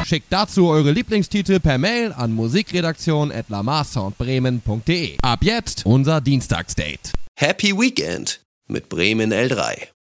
Schickt dazu eure Lieblingstitel per Mail an musikredaktion@lamarsoundbremen.de. Ab jetzt unser Dienstagsdate. Happy Weekend mit Bremen L3.